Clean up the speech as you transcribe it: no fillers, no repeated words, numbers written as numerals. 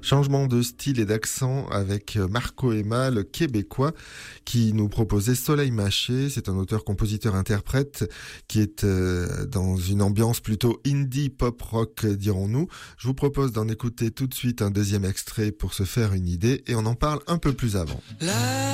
Changement de style et d'accent avec Marco Emma, le Québécois, qui nous proposait Soleil Mâché. C'est un auteur-compositeur-interprète qui est dans une ambiance plutôt indie pop rock, dirons-nous. Je vous propose d'en écouter tout de suite un deuxième extrait pour se faire une idée et on en parle un peu plus avant.